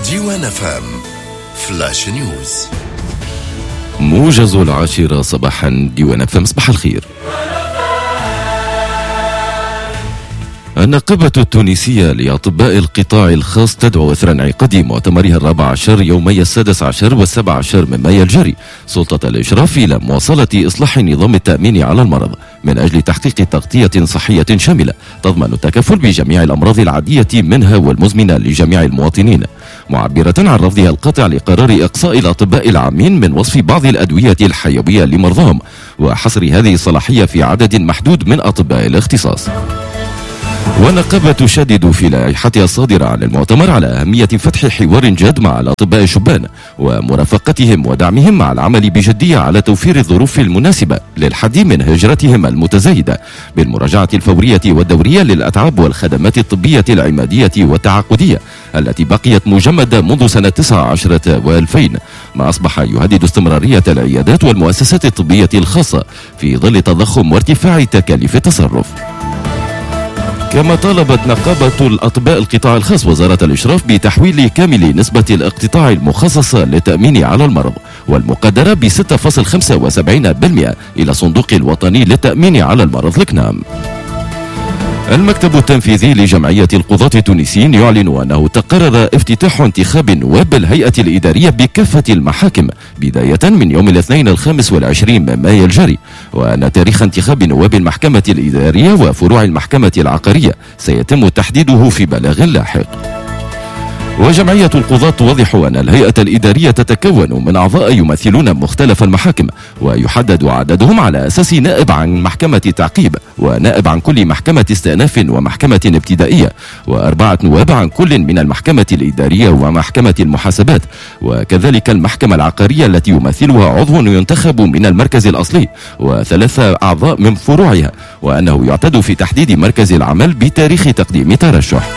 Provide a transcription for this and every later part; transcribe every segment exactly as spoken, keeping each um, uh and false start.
ديوان اف ام فلاش نيوز. موجز العاشرة صباحا. ديوان اف ام، صباح الخير. النقابة التونسية لأطباء القطاع الخاص تدعو إثر انعقاد مؤتمرها الرابع عشر يومي السادس عشر والسابع عشر من مايو الجاري سلطة الإشراف إلى مواصلة إصلاح نظام التأمين على المرض من أجل تحقيق تغطية صحية شاملة تضمن التكفل بجميع الأمراض العادية منها والمزمنة لجميع المواطنين، معبرة عن رفضها القاطع لقرار إقصاء الأطباء العامين من وصف بعض الأدوية الحيوية لمرضاهم وحصر هذه الصلاحية في عدد محدود من أطباء الاختصاص. والنقابة تشدد في لائحتها الصادرة عن المؤتمر على أهمية فتح حوار جاد مع الأطباء الشبان ومرافقتهم ودعمهم مع العمل بجدية على توفير الظروف المناسبة للحد من هجرتهم المتزايدة بالمراجعة الفورية والدورية للأتعاب والخدمات الطبية العمادية والتعاقدية التي بقيت مجمدة منذ سنة تسعة عشر وألفين، ما أصبح يهدد استمرارية العيادات والمؤسسات الطبية الخاصة في ظل تضخم وارتفاع تكاليف التصرف. كما طالبت نقابة الأطباء القطاع الخاص وزارة الإشراف بتحويل كامل نسبة الاقتطاع المخصصة للتأمين على المرض والمقدرة ب ستة فاصلة خمسة وسبعين بالمئة إلى صندوق الوطني للتأمين على المرض الكنام. المكتب التنفيذي لجمعية القضاة التونسيين يعلن أنه تقرر افتتاح انتخاب نواب الهيئة الإدارية بكافة المحاكم بداية من يوم الاثنين الخامس والعشرين من مايو الجاري، وأن تاريخ انتخاب نواب المحكمة الإدارية وفروع المحكمة العقارية سيتم تحديده في بلاغ لاحق. وجمعية القضاة توضح أن الهيئة الإدارية تتكون من أعضاء يمثلون مختلف المحاكم ويحدد عددهم على أساس نائب عن محكمة تعقيب ونائب عن كل محكمة استئناف ومحكمة ابتدائية وأربعة نواب عن كل من المحكمة الإدارية ومحكمة المحاسبات وكذلك المحكمة العقارية التي يمثلها عضو ينتخب من المركز الأصلي وثلاثة أعضاء من فروعها، وأنه يعتد في تحديد مركز العمل بتاريخ تقديم ترشح.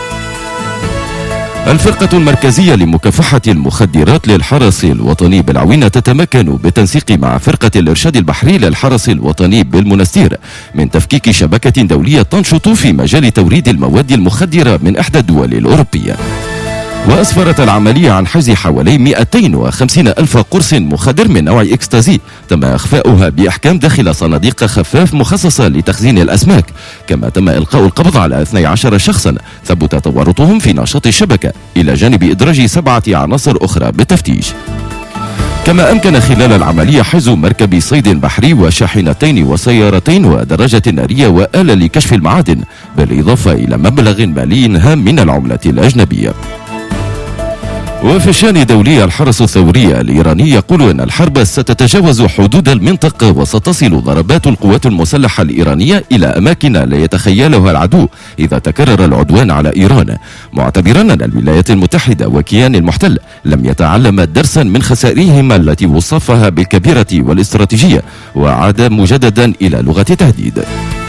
الفرقة المركزية لمكافحة المخدرات للحرس الوطني بالعوينة تتمكن بالتنسيق مع فرقة الإرشاد البحري للحرس الوطني بالمنستير من تفكيك شبكة دولية تنشط في مجال توريد المواد المخدرة من إحدى الدول الأوروبية. وأسفرت العملية عن حجز حوالي مئتين وخمسين ألف قرص مخدر من نوع إكستازي تم إخفاؤها بإحكام داخل صناديق خفاف مخصصة لتخزين الأسماك، كما تم إلقاء القبض على اثني عشر شخصا ثبت تورطهم في نشاط الشبكة إلى جانب إدراج سبعة عناصر أخرى بالتفتيش. كما أمكن خلال العملية حجز مركب صيد بحري وشاحنتين وسيارتين ودراجة نارية وآلة لكشف المعادن بالإضافة إلى مبلغ مالي هام من العملة الأجنبية. وفي الشأن دولي، الحرس الثوري الإيراني يقول أن الحرب ستتجاوز حدود المنطقة وستصل ضربات القوات المسلحة الإيرانية إلى أماكن لا يتخيلها العدو إذا تكرر العدوان على إيران، معتبرا أن الولايات المتحدة وكيان المحتل لم يتعلم درسا من خسائرهما التي وصفها بالكبيرة والاستراتيجية وعاد مجددا إلى لغة تهديد.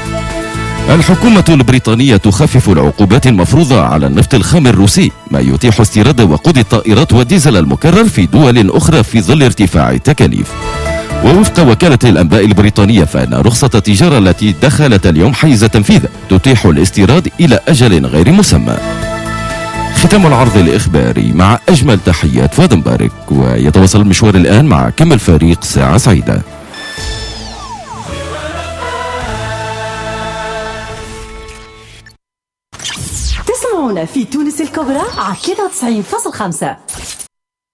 الحكومة البريطانية تخفف العقوبات المفروضة على النفط الخام الروسي، ما يتيح استيراد وقود الطائرات والديزل المكرر في دول أخرى في ظل ارتفاع التكاليف. ووفق وكالة الأنباء البريطانية فإن رخصة التجارة التي دخلت اليوم حيز تنفيذ تتيح الاستيراد إلى أجل غير مسمى. ختام العرض الإخباري مع أجمل تحيات فؤاد مبارك، ويتواصل المشوار الآن مع كم الفريق. ساعة سعيدة. تسمعونا في تونس الكبرى على ثلاثة وتسعين فاصلة خمسة.